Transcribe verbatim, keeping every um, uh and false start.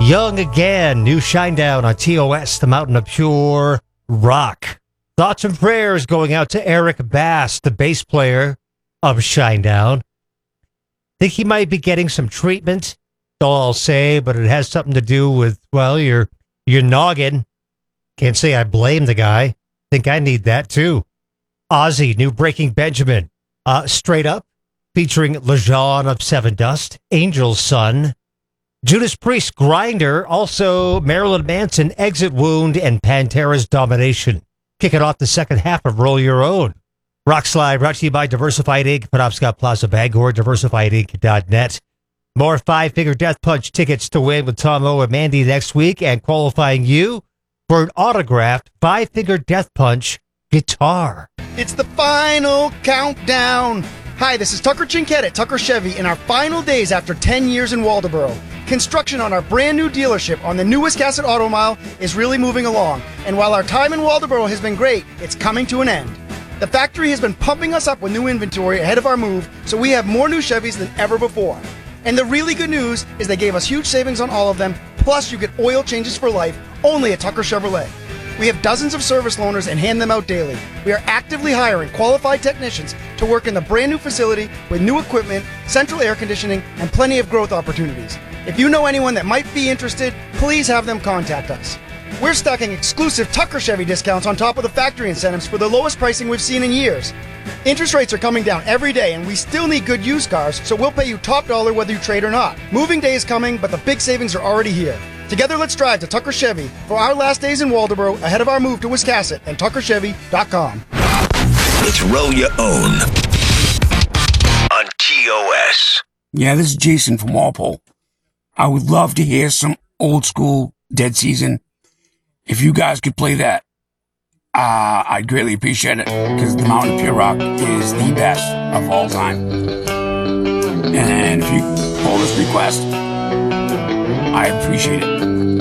Young Again, new Shinedown on T O S, the Mountain of Pure Rock. Thoughts and prayers going out to Eric Bass, the bass player of Shinedown. Think he might be getting some treatment, that's all I'll say, but it has something to do with, well, your, your noggin. Can't say I blame the guy. Think I need that too. Ozzy, new Breaking Benjamin. Uh, Straight Up, featuring Lejeune of Seven Dust, Angel's Son. Judas Priest, Grinder, also Marilyn Manson, Exit Wound, and Pantera's Domination. Kicking off the second half of Roll Your Own. Rock Slide brought to you by Diversified Incorporated, Penobscot Plaza, Bangor, diversified inc dot net. More Five Finger Death Punch tickets to win with Tom O and Mandy next week, and qualifying you for an autographed Five Finger Death Punch guitar. It's the final countdown. Hi, this is Tucker Chinkett at Tucker Chevy in our final days after ten years in Waldoboro. Construction on our brand new dealership on the new Wiscasset Auto Mile is really moving along. And while our time in Waldoboro has been great, it's coming to an end. The factory has been pumping us up with new inventory ahead of our move, so we have more new Chevys than ever before. And the really good news is they gave us huge savings on all of them, plus you get oil changes for life only at Tucker Chevrolet. We have dozens of service loaners and hand them out daily. We are actively hiring qualified technicians to work in the brand new facility with new equipment, central air conditioning, and plenty of growth opportunities. If you know anyone that might be interested, please have them contact us. We're stacking exclusive Tucker Chevy discounts on top of the factory incentives for the lowest pricing we've seen in years. Interest rates are coming down every day, and we still need good used cars, so we'll pay you top dollar whether you trade or not. Moving day is coming, but the big savings are already here. Together, let's drive to Tucker Chevy for our last days in Waldoboro ahead of our move to Wiscasset and tucker chevy dot com. It's Roll Your Own on T O S. Yeah, this is Jason from Walpole. I would love to hear some old school Dead Season. If you guys could play that, uh, I'd greatly appreciate it, because the Mountain of Pure Rock is the best of all time. And if you pull this request, I appreciate it.